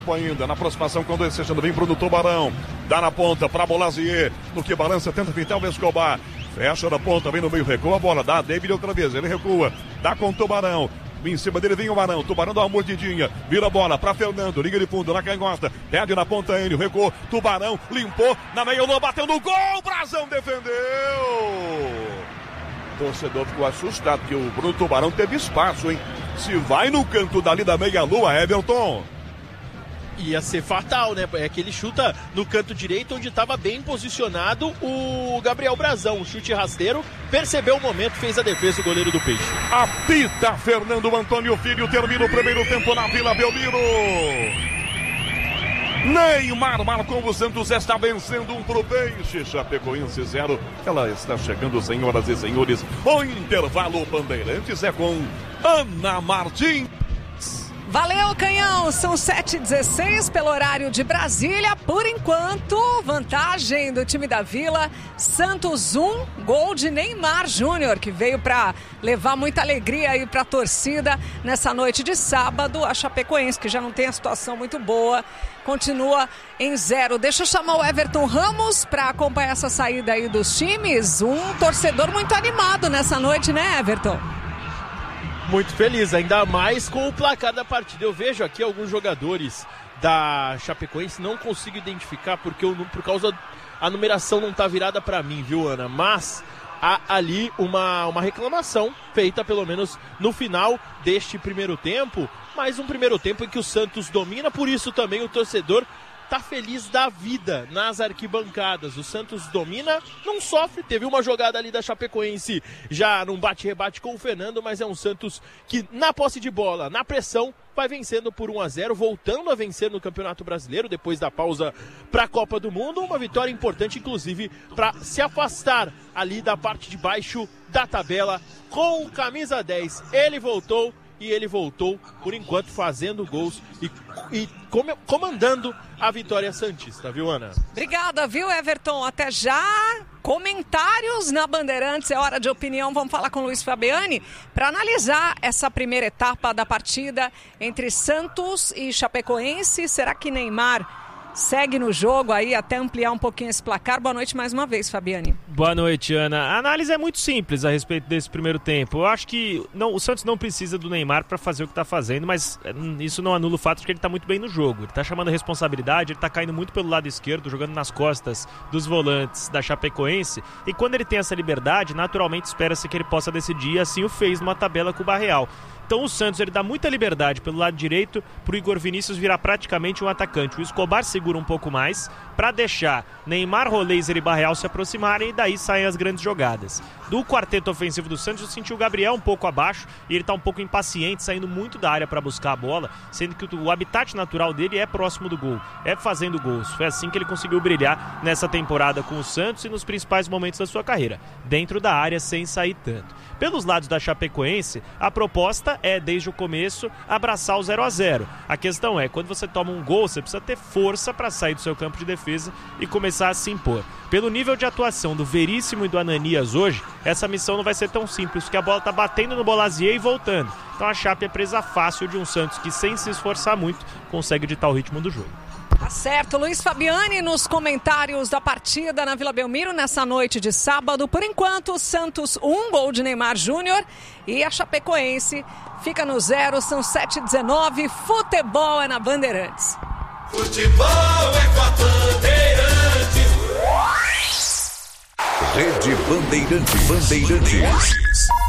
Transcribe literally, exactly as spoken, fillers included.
Ainda na aproximação com dois, fechando bem Bruno Tubarão, dá na ponta para Bolazier, no que balança, tenta pintar o Escobar, fecha da ponta, vem no meio, recua a bola, dá David outra vez, ele recua, dá com o Tubarão, em cima dele vem o Marão, Tubarão dá uma mordidinha, vira a bola para Fernando, liga de fundo, na canhota, perde na ponta ele, recuou, Tubarão, limpou, na meia-lua, bateu no gol, Brazão defendeu! O torcedor ficou assustado, porque o Bruno Tubarão teve espaço, hein? Se vai no canto dali da meia-lua, Everton... Ia ser fatal, né? É que ele chuta no canto direito, onde estava bem posicionado o Gabriel Brazão. Um chute rasteiro, percebeu o momento, fez a defesa o goleiro do Peixe. Apita Fernando Antônio Filho, termina o primeiro tempo na Vila Belmiro. Neymar marcou, o Santos está vencendo um pro Peixe. Chapecoense zero. Ela está chegando, senhoras e senhores. O intervalo Bandeirantes é com Ana Martins. Valeu, Canhão! São sete e dezesseis pelo horário de Brasília. Por enquanto, vantagem do time da Vila. Santos um, gol de Neymar Júnior, que veio para levar muita alegria aí para a torcida nessa noite de sábado. A Chapecoense, que já não tem a situação muito boa, continua em zero. Deixa eu chamar o Everton Ramos para acompanhar essa saída aí dos times. Um torcedor muito animado nessa noite, né, Everton? Muito feliz, ainda mais com o placar da partida. Eu vejo aqui alguns jogadores da Chapecoense, não consigo identificar porque eu, por causa a numeração não está virada para mim, viu, Ana? Mas há ali uma, uma reclamação feita pelo menos no final deste primeiro tempo, mas um primeiro tempo em que o Santos domina, por isso também o torcedor tá feliz da vida nas arquibancadas. O Santos domina, não sofre. Teve uma jogada ali da Chapecoense já num bate-rebate com o Fernando, mas é um Santos que na posse de bola, na pressão, vai vencendo por um a zero, voltando a vencer no Campeonato Brasileiro depois da pausa para a Copa do Mundo. Uma vitória importante, inclusive, para se afastar ali da parte de baixo da tabela com o camisa dez. Ele voltou. E ele voltou, por enquanto, fazendo gols e, e comandando a vitória santista, viu, Ana? Obrigada, viu, Everton? Até já. Comentários na Bandeirantes, é hora de opinião. Vamos falar com o Luiz Fabiani para analisar essa primeira etapa da partida entre Santos e Chapecoense. Será que Neymar segue no jogo aí até ampliar um pouquinho esse placar? Boa noite mais uma vez, Fabiani. Boa noite, Ana. A análise é muito simples a respeito desse primeiro tempo. Eu acho que não, o Santos não precisa do Neymar para fazer o que está fazendo, mas isso não anula o fato de que ele está muito bem no jogo. Ele está chamando a responsabilidade, ele está caindo muito pelo lado esquerdo, jogando nas costas dos volantes da Chapecoense. E quando ele tem essa liberdade, naturalmente espera-se que ele possa decidir, e assim o fez numa tabela com o Barreal. Então o Santos ele dá muita liberdade pelo lado direito para o Igor Vinícius virar praticamente um atacante. O Escobar segura um pouco mais para deixar Neymar, Roleiser e Barreal se aproximarem, e daí saem as grandes jogadas. Do quarteto ofensivo do Santos, eu senti o Gabriel um pouco abaixo e ele está um pouco impaciente, saindo muito da área para buscar a bola, sendo que o habitat natural dele é próximo do gol, é fazendo gols. Foi assim que ele conseguiu brilhar nessa temporada com o Santos e nos principais momentos da sua carreira, dentro da área sem sair tanto. Pelos lados da Chapecoense, a proposta é, desde o começo, abraçar o zero a zero. A questão é, quando você toma um gol, você precisa ter força para sair do seu campo de defesa e começar a se impor. Pelo nível de atuação do Veríssimo e do Ananias hoje, essa missão não vai ser tão simples, porque a bola está batendo no Bolazier e voltando. Então a Chape é presa fácil de um Santos que, sem se esforçar muito, consegue ditar o ritmo do jogo. Tá certo, Luiz Fabiani nos comentários da partida na Vila Belmiro nessa noite de sábado. Por enquanto, Santos um, gol de Neymar Júnior, e a Chapecoense fica no zero, são sete e dezenove, futebol é na Bandeirantes. Futebol é com a Bandeirantes. Rede Bandeirantes. Bandeirantes.